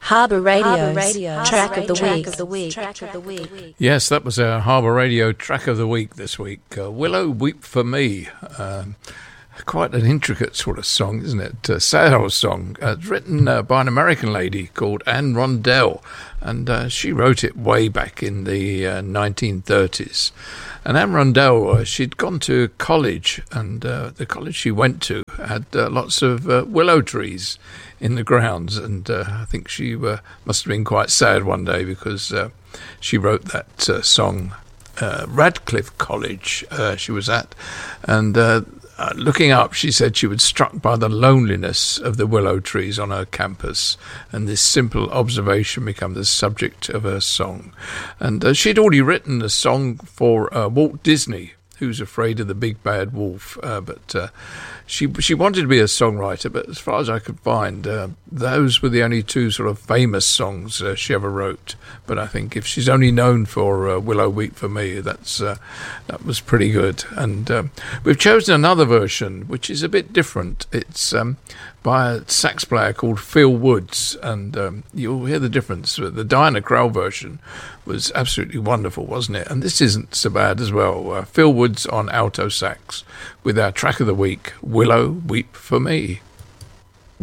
Harbour Radio's Track of the Week. Yes, that was our Harbour Radio Track of the Week this week. Willow, Weep for Me. Quite an intricate sort of song, isn't it? Sad old song. It's written by an American lady called Anne Rundell, and she wrote it way back in the 1930s. And Anne Rundell, she'd gone to college, and the college she went to had lots of willow trees in the grounds, and I think she must have been quite sad one day because she wrote that song. Radcliffe College she was at, and looking up, she said she was struck by the loneliness of the willow trees on her campus, and this simple observation became the subject of her song. And she'd already written a song for Walt Disney, Who's Afraid of the Big Bad Wolf, but she wanted to be a songwriter, but as far as I could find, those were the only two sort of famous songs she ever wrote. But I think if she's only known for Willow Weep for Me, that was pretty good. And we've chosen another version, which is a bit different. It's by a sax player called Phil Woods, and you'll hear the difference. The Diana Krall version was absolutely wonderful, wasn't it? And this isn't so bad as well. Phil Woods on alto sax with our track of the week, Willow Weep for Me.